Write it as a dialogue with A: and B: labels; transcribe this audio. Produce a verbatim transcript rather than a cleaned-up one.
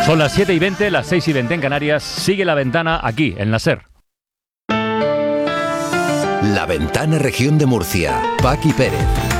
A: Son las siete y veinte, las seis y veinte en Canarias. Sigue La Ventana aquí, en la SER.
B: La Ventana Región de Murcia. Paqui Pérez.